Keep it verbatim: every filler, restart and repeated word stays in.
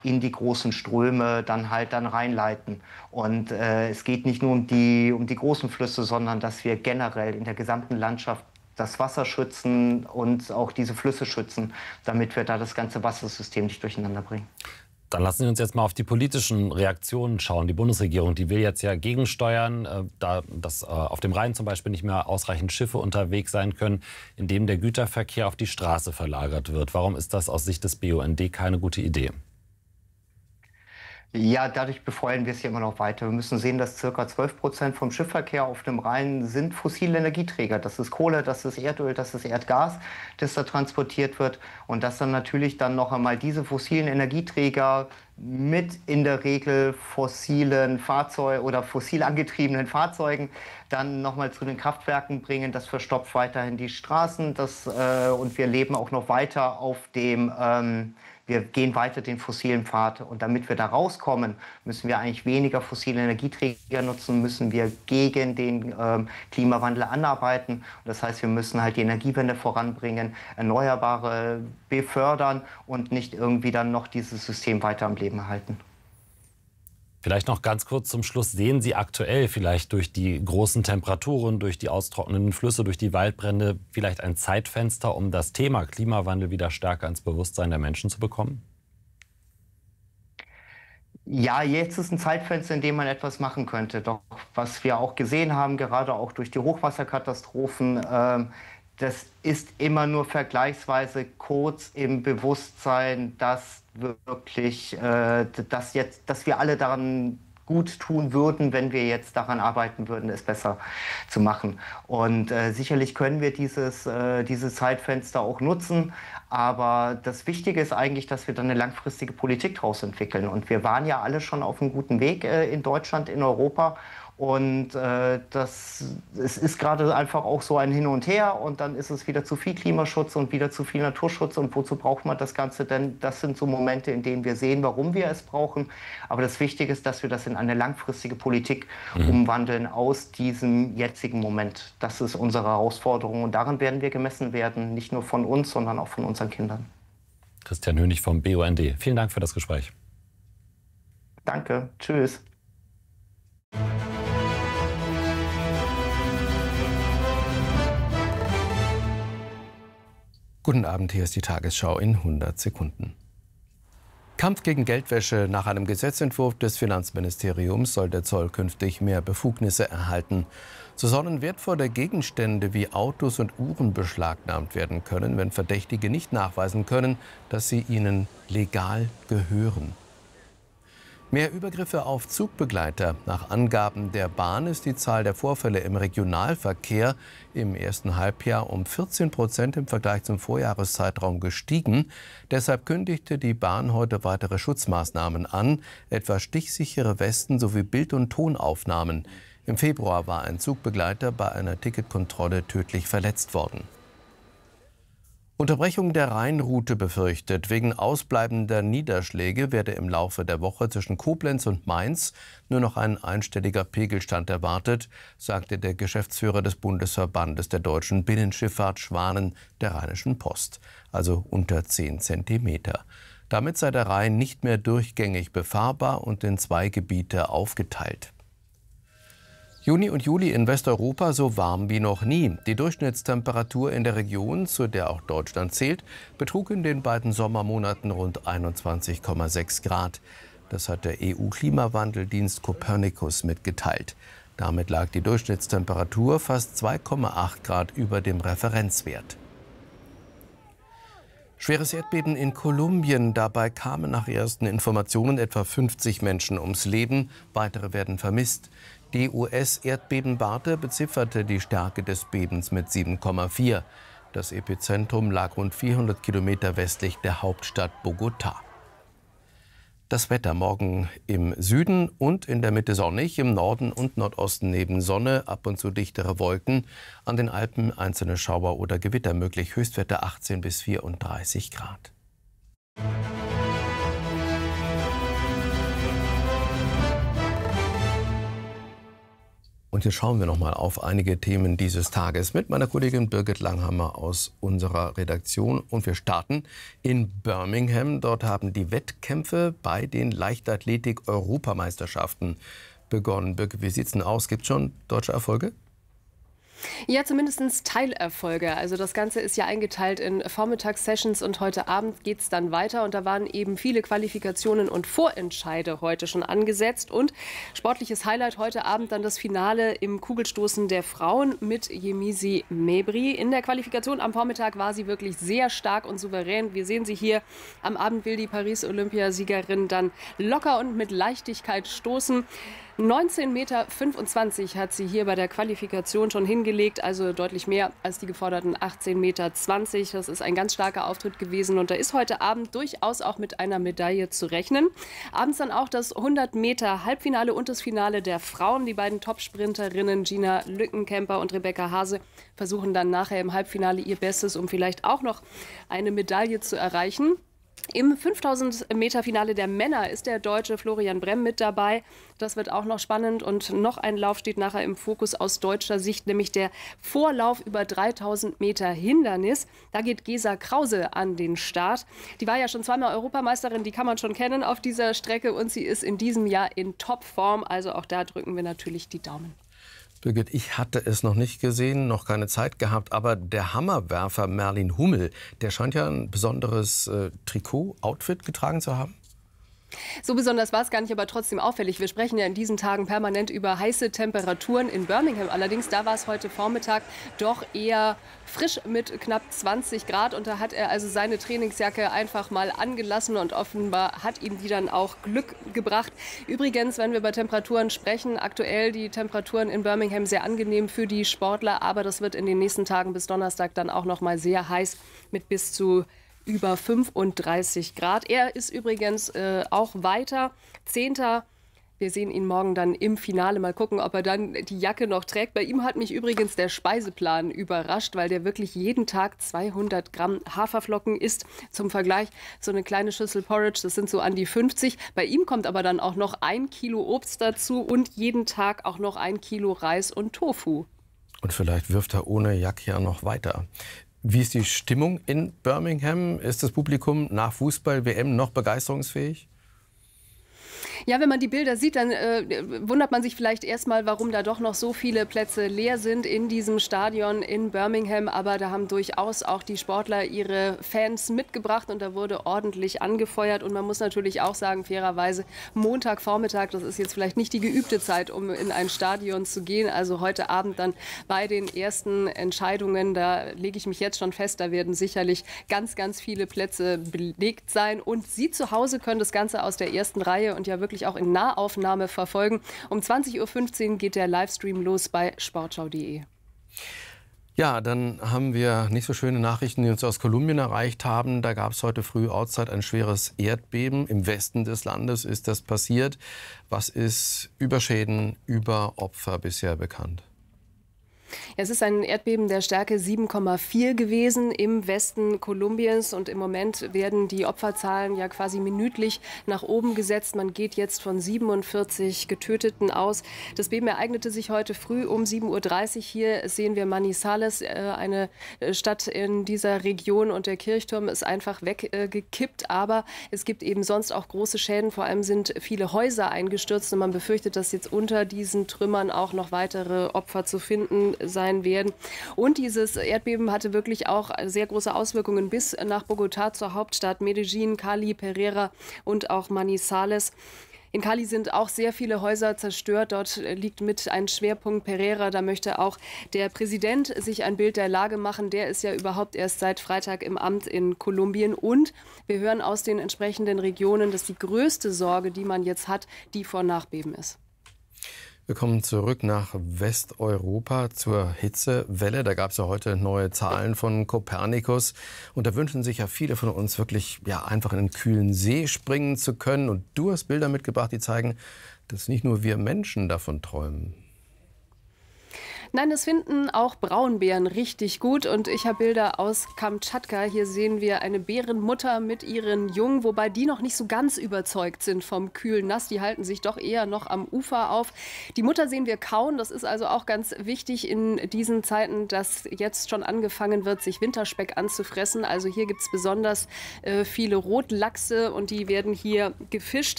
in die großen Ströme dann halt dann reinleiten. Und äh, es geht nicht nur um die, um die großen Flüsse, sondern dass wir generell in der gesamten Landschaft das Wasser schützen und auch diese Flüsse schützen, damit wir da das ganze Wassersystem nicht durcheinander bringen. Dann lassen Sie uns jetzt mal auf die politischen Reaktionen schauen. Die Bundesregierung, die will jetzt ja gegensteuern, äh, da dass äh, auf dem Rhein zum Beispiel nicht mehr ausreichend Schiffe unterwegs sein können, indem der Güterverkehr auf die Straße verlagert wird. Warum ist das aus Sicht des B U N D keine gute Idee? Ja, dadurch befeuern wir es ja immer noch weiter. Wir müssen sehen, dass ca. zwölf Prozent vom Schiffsverkehr auf dem Rhein sind fossile Energieträger. Das ist Kohle, das ist Erdöl, das ist Erdgas, das da transportiert wird. Und dass dann natürlich dann noch einmal diese fossilen Energieträger mit in der Regel fossilen Fahrzeugen oder fossil angetriebenen Fahrzeugen dann nochmal zu den Kraftwerken bringen. Das verstopft weiterhin die Straßen. Das, äh, und wir leben auch noch weiter auf dem... Ähm, Wir gehen weiter den fossilen Pfad. Und damit wir da rauskommen, müssen wir eigentlich weniger fossile Energieträger nutzen, müssen wir gegen den ähm, Klimawandel anarbeiten. Und das heißt, wir müssen halt die Energiewende voranbringen, Erneuerbare befördern und nicht irgendwie dann noch dieses System weiter am Leben halten. Vielleicht noch ganz kurz zum Schluss. Sehen Sie aktuell vielleicht durch die großen Temperaturen, durch die austrocknenden Flüsse, durch die Waldbrände vielleicht ein Zeitfenster, um das Thema Klimawandel wieder stärker ins Bewusstsein der Menschen zu bekommen? Ja, jetzt ist ein Zeitfenster, in dem man etwas machen könnte. Doch was wir auch gesehen haben, gerade auch durch die Hochwasserkatastrophen, ähm, das ist immer nur vergleichsweise kurz im Bewusstsein, dass wirklich, äh, dass jetzt, dass wir alle daran gut tun würden, wenn wir jetzt daran arbeiten würden, es besser zu machen. Und äh, sicherlich können wir dieses, äh, dieses Zeitfenster auch nutzen. Aber das Wichtige ist eigentlich, dass wir dann eine langfristige Politik daraus entwickeln. Und wir waren ja alle schon auf einem guten Weg äh, in Deutschland, in Europa. Und äh, das, es ist gerade einfach auch so ein Hin und Her. Und dann ist es wieder zu viel Klimaschutz und wieder zu viel Naturschutz. Und wozu braucht man das Ganze denn? Das sind so Momente, in denen wir sehen, warum wir es brauchen. Aber das Wichtige ist, dass wir das in eine langfristige Politik mhm. umwandeln aus diesem jetzigen Moment. Das ist unsere Herausforderung. Und daran werden wir gemessen werden. Nicht nur von uns, sondern auch von unseren Kindern. Christian Hönig vom B U N D. Vielen Dank für das Gespräch. Danke. Tschüss. Guten Abend, hier ist die Tagesschau in hundert Sekunden. Kampf gegen Geldwäsche. Nach einem Gesetzentwurf des Finanzministeriums soll der Zoll künftig mehr Befugnisse erhalten. So sollen wertvolle Gegenstände wie Autos und Uhren beschlagnahmt werden können, wenn Verdächtige nicht nachweisen können, dass sie ihnen legal gehören. Mehr Übergriffe auf Zugbegleiter. Nach Angaben der Bahn ist die Zahl der Vorfälle im Regionalverkehr im ersten Halbjahr um vierzehn Prozent im Vergleich zum Vorjahreszeitraum gestiegen. Deshalb kündigte die Bahn heute weitere Schutzmaßnahmen an, etwa stichsichere Westen sowie Bild- und Tonaufnahmen. Im Februar war ein Zugbegleiter bei einer Ticketkontrolle tödlich verletzt worden. Unterbrechung der Rheinroute befürchtet. Wegen ausbleibender Niederschläge werde im Laufe der Woche zwischen Koblenz und Mainz nur noch ein einstelliger Pegelstand erwartet, sagte der Geschäftsführer des Bundesverbandes der deutschen Binnenschifffahrt Schwanen der Rheinischen Post, also unter zehn Zentimeter. Damit sei der Rhein nicht mehr durchgängig befahrbar und in zwei Gebiete aufgeteilt. Juni und Juli in Westeuropa so warm wie noch nie. Die Durchschnittstemperatur in der Region, zu der auch Deutschland zählt, betrug in den beiden Sommermonaten rund einundzwanzig Komma sechs Grad. Das hat der E U-Klimawandeldienst Copernicus mitgeteilt. Damit lag die Durchschnittstemperatur fast zwei Komma acht Grad über dem Referenzwert. Schweres Erdbeben in Kolumbien. Dabei kamen nach ersten Informationen etwa fünfzig Menschen ums Leben. Weitere werden vermisst. Die U S-Erdbebenwarte bezifferte die Stärke des Bebens mit sieben Komma vier. Das Epizentrum lag rund vierhundert Kilometer westlich der Hauptstadt Bogotá. Das Wetter morgen im Süden und in der Mitte sonnig, im Norden und Nordosten neben Sonne, ab und zu dichtere Wolken. An den Alpen einzelne Schauer oder Gewitter möglich, Höchstwerte achtzehn bis vierunddreißig Grad. Und Und jetzt schauen wir noch mal auf einige Themen dieses Tages mit meiner Kollegin Birgit Langhammer aus unserer Redaktion. Und wir starten in Birmingham. Dort haben die Wettkämpfe bei den Leichtathletik-Europameisterschaften begonnen. Birgit, wie sieht es denn aus? Gibt es schon deutsche Erfolge? Ja, zumindest Teilerfolge. Also das Ganze ist ja eingeteilt in Vormittagssessions und heute Abend geht es dann weiter. Und da waren eben viele Qualifikationen und Vorentscheide heute schon angesetzt. Und sportliches Highlight heute Abend dann das Finale im Kugelstoßen der Frauen mit Yemisi Mebri. In der Qualifikation am Vormittag war sie wirklich sehr stark und souverän. Wir sehen sie hier. Am Abend will die Paris-Olympiasiegerin dann locker und mit Leichtigkeit stoßen. neunzehn Komma fünfundzwanzig Meter hat sie hier bei der Qualifikation schon hingelegt, also deutlich mehr als die geforderten achtzehn Komma zwanzig Meter. Das ist ein ganz starker Auftritt gewesen und da ist heute Abend durchaus auch mit einer Medaille zu rechnen. Abends dann auch das hundert Meter Halbfinale und das Finale der Frauen. Die beiden Top-Sprinterinnen Gina Lückenkämper und Rebecca Hase versuchen dann nachher im Halbfinale ihr Bestes, um vielleicht auch noch eine Medaille zu erreichen. Im fünftausend Meter Finale der Männer ist der Deutsche Florian Bremm mit dabei. Das wird auch noch spannend und noch ein Lauf steht nachher im Fokus aus deutscher Sicht, nämlich der Vorlauf über dreitausend Meter Hindernis. Da geht Gesa Krause an den Start. Die war ja schon zweimal Europameisterin, die kann man schon kennen auf dieser Strecke und sie ist in diesem Jahr in Topform. Also auch da drücken wir natürlich die Daumen. Birgit, ich hatte es noch nicht gesehen, noch keine Zeit gehabt, aber der Hammerwerfer Merlin Hummel, der scheint ja ein besonderes äh, Trikot-Outfit getragen zu haben. So besonders war es gar nicht, aber trotzdem auffällig. Wir sprechen ja in diesen Tagen permanent über heiße Temperaturen in Birmingham. Allerdings, da war es heute Vormittag doch eher frisch mit knapp zwanzig Grad. Und da hat er also seine Trainingsjacke einfach mal angelassen und offenbar hat ihm die dann auch Glück gebracht. Übrigens, wenn wir über Temperaturen sprechen, aktuell die Temperaturen in Birmingham sehr angenehm für die Sportler. Aber das wird in den nächsten Tagen bis Donnerstag dann auch noch mal sehr heiß mit bis zu über fünfunddreißig Grad. Er ist übrigens äh, auch weiter Zehnter. Wir sehen ihn morgen dann im Finale. Mal gucken, ob er dann die Jacke noch trägt. Bei ihm hat mich übrigens der Speiseplan überrascht, weil der wirklich jeden Tag zweihundert Gramm Haferflocken isst. Zum Vergleich, so eine kleine Schüssel Porridge, das sind so an die fünfzig. Bei ihm kommt aber dann auch noch ein Kilo Obst dazu und jeden Tag auch noch ein Kilo Reis und Tofu. Und vielleicht wirft er ohne Jacke ja noch weiter. Wie ist die Stimmung in Birmingham? Ist das Publikum nach Fußball-W M noch begeisterungsfähig? Ja, wenn man die Bilder sieht, dann äh, wundert man sich vielleicht erstmal, warum da doch noch so viele Plätze leer sind in diesem Stadion in Birmingham. Aber da haben durchaus auch die Sportler ihre Fans mitgebracht und da wurde ordentlich angefeuert. Und man muss natürlich auch sagen, fairerweise, Montagvormittag, das ist jetzt vielleicht nicht die geübte Zeit, um in ein Stadion zu gehen. Also heute Abend dann bei den ersten Entscheidungen, da lege ich mich jetzt schon fest, da werden sicherlich ganz, ganz viele Plätze belegt sein. Und Sie zu Hause können das Ganze aus der ersten Reihe und ja wirklich auch in Nahaufnahme verfolgen. Um zwanzig Uhr fünfzehn geht der Livestream los bei sportschau punkt de. Ja, dann haben wir nicht so schöne Nachrichten, die uns aus Kolumbien erreicht haben. Da gab es heute früh Ortszeit ein schweres Erdbeben. Im Westen des Landes ist das passiert. Was ist über Schäden, über Opfer bisher bekannt? Es ist ein Erdbeben der Stärke sieben Komma vier gewesen im Westen Kolumbiens und im Moment werden die Opferzahlen ja quasi minütlich nach oben gesetzt. Man geht jetzt von siebenundvierzig Getöteten aus. Das Beben ereignete sich heute früh um sieben Uhr dreißig. Hier sehen wir Manizales, eine Stadt in dieser Region und der Kirchturm ist einfach weggekippt. Aber es gibt eben sonst auch große Schäden. Vor allem sind viele Häuser eingestürzt und man befürchtet, dass jetzt unter diesen Trümmern auch noch weitere Opfer zu finden sein werden. Und dieses Erdbeben hatte wirklich auch sehr große Auswirkungen bis nach Bogotá zur Hauptstadt Medellín, Cali, Pereira und auch Manizales. In Cali sind auch sehr viele Häuser zerstört. Dort liegt mit ein Schwerpunkt Pereira. Da möchte auch der Präsident sich ein Bild der Lage machen. Der ist ja überhaupt erst seit Freitag im Amt in Kolumbien. Und wir hören aus den entsprechenden Regionen, dass die größte Sorge, die man jetzt hat, die vor Nachbeben ist. Wir kommen zurück nach Westeuropa zur Hitzewelle. Da gab es ja heute neue Zahlen von Copernicus. Und da wünschen sich ja viele von uns wirklich ja, einfach in einen kühlen See springen zu können. Und du hast Bilder mitgebracht, die zeigen, dass nicht nur wir Menschen davon träumen. Nein, es finden auch Braunbären richtig gut. Und ich habe Bilder aus Kamtschatka. Hier sehen wir eine Bärenmutter mit ihren Jungen, wobei die noch nicht so ganz überzeugt sind vom kühlen Nass. Die halten sich doch eher noch am Ufer auf. Die Mutter sehen wir kauen. Das ist also auch ganz wichtig in diesen Zeiten, dass jetzt schon angefangen wird, sich Winterspeck anzufressen. Also hier gibt es besonders äh, viele Rotlachse und die werden hier gefischt.